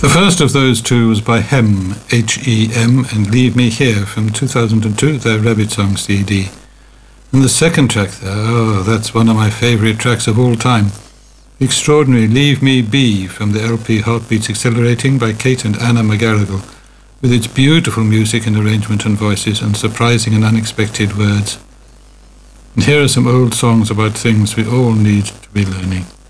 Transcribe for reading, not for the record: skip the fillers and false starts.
The first of those two was by Hem, H-E-M, and Leave Me Here from 2002, their Rabbit Song CD. And the second track there, that's one of my favourite tracks of all time. Extraordinary Leave Me Be from the LP Heartbeats Accelerating by Kate and Anna McGarrigle, with its beautiful music and arrangement and voices and surprising and unexpected words. And here are some old songs about things we all need to be learning.